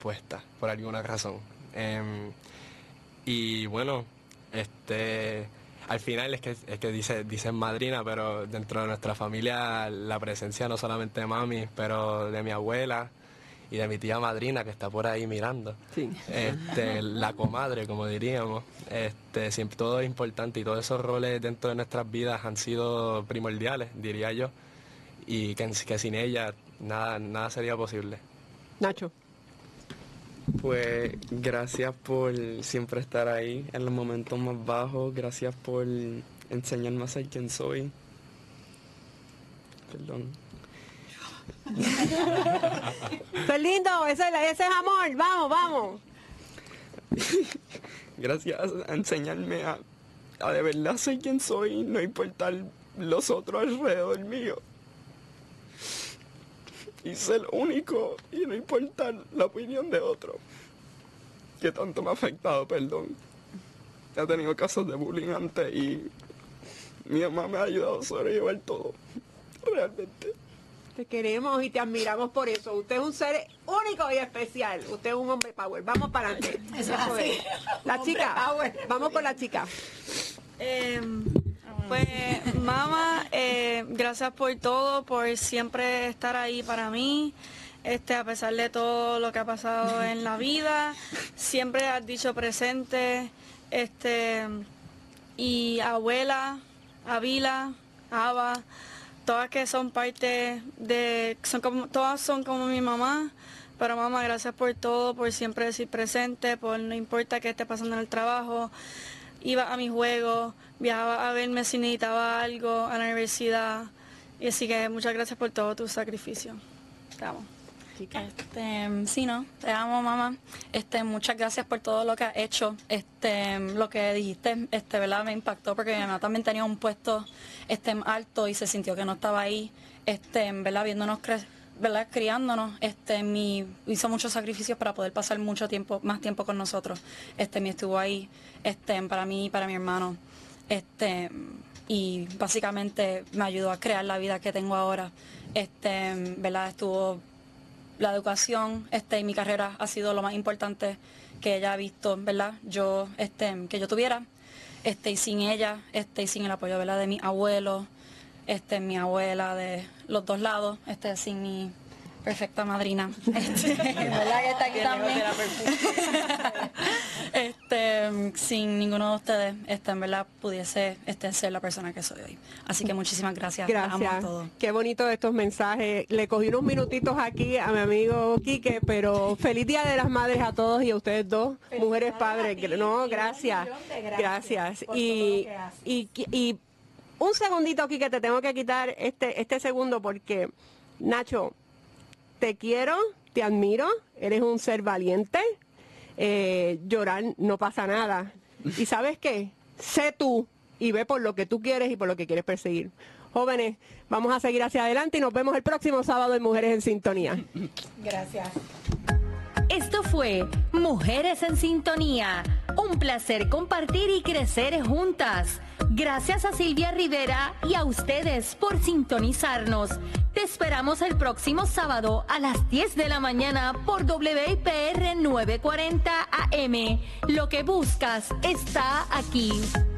puesta por alguna razón. Y bueno, al final es que dicen madrina, pero dentro de nuestra familia la presencia no solamente de mami, pero de mi abuela y de mi tía madrina que está por ahí mirando. Sí. La comadre, como diríamos. Siempre todo es importante y todos esos roles dentro de nuestras vidas han sido primordiales, diría yo, y que sin ella nada sería posible. Nacho. Pues gracias por siempre estar ahí en los momentos más bajos, gracias por enseñarme a ser quien soy. Perdón. ¡Qué lindo! Ese es amor. Vamos. Gracias a enseñarme a de verdad ser quien soy, no importar los otros alrededor mío. Y ser único y no importar la opinión de otro. Que tanto me ha afectado, perdón. He tenido casos de bullying antes y mi mamá me ha ayudado a sobrellevar todo. Realmente. Te queremos y te admiramos por eso. Usted es un ser único y especial. Usted es un hombre power. Vamos para adelante. Eso es así. La chica. Vamos con la chica. Pues, mamá, gracias por todo, por siempre estar ahí para mí, a pesar de todo lo que ha pasado en la vida, siempre has dicho presente, y abuela, Avila, Ava, todas que son parte todas son como mi mamá. Pero mamá, gracias por todo, por siempre decir presente, por no importa qué esté pasando en el trabajo. Iba a mis juegos, viajaba a verme si necesitaba algo a la universidad. Y así que muchas gracias por todo tu sacrificio. Te amo. Sí, no, te amo, mamá. Muchas gracias por todo lo que has hecho. Lo que dijiste, ¿verdad? Me impactó porque mi mamá también tenía un puesto alto y se sintió que no estaba ahí, ¿verdad? Viéndonos ¿verdad? Criándonos, hizo muchos sacrificios para poder pasar más tiempo con nosotros. Me estuvo ahí, para mí y para mi hermano. Y básicamente me ayudó a crear la vida que tengo ahora. ¿Verdad? Estuvo la educación, y mi carrera ha sido lo más importante que ella ha visto, ¿verdad? Que yo tuviera, y sin ella, y sin el apoyo, ¿verdad? De mis abuelos, mi abuela de los dos lados, sin mi perfecta madrina, ¿verdad? Que está aquí también. Sin ninguno de ustedes, en verdad, pudiese ser la persona que soy hoy. Así que muchísimas gracias. Gracias. Amo a todos. Qué bonito estos mensajes. Le cogí unos minutitos aquí a mi amigo Quique, pero feliz Día de las Madres a todos y a ustedes dos, mujeres padres. No, gracias. Gracias. Y un segundito, Quique, te tengo que quitar este segundo porque, Nacho, te quiero, te admiro, eres un ser valiente. Llorar no pasa nada. ¿Y sabes qué? Sé tú y ve por lo que tú quieres y por lo que quieres perseguir. Jóvenes, vamos a seguir hacia adelante y nos vemos el próximo sábado en Mujeres en Sintonía. Gracias. Esto fue Mujeres en Sintonía. Un placer compartir y crecer juntas. Gracias a Silvia Rivera y a ustedes por sintonizarnos. Te esperamos el próximo sábado a las 10 de la mañana por WIPR 940 AM. Lo que buscas está aquí.